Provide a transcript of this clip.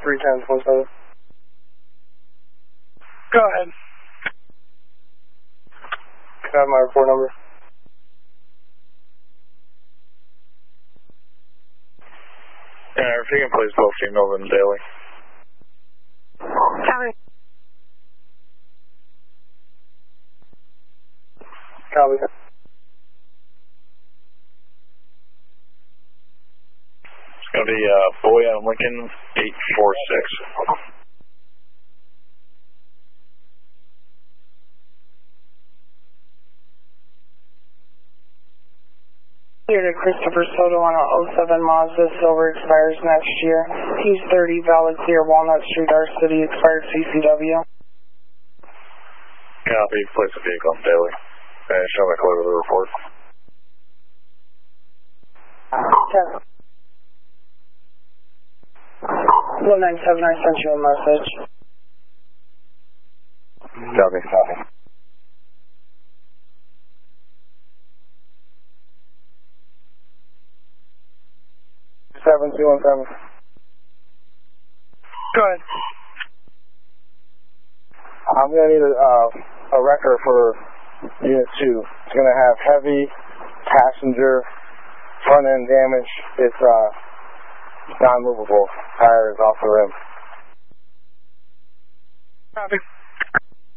310.7. Go ahead. Can I have my report number? If you can please both females in daily. Copy. Copy. It's going to be boy out of Lincoln, 846. Here to Christopher Soto on a 07 Mazda Silver, expires next year. He's 30, valid clear, Walnut Street, our city, expired CCW. Copy, place the vehicle on daily. Show me clear to the report. 197, I sent you a message. Copy, copy. Seven, 217. Go ahead. I'm going to need a record for Unit 2. It's going to have heavy passenger front end damage. It's non-movable. Tire is off the rim. Copy.